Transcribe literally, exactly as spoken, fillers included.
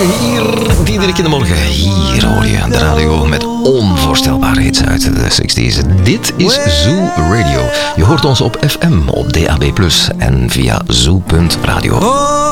hier, Diederik in de morgen. Hier hoor je de radio met onvoorstelbare hits uit de zestig's. Dit is Zoo Radio. Je hoort ons op F M, op D A B plus, en via zoo punt radio.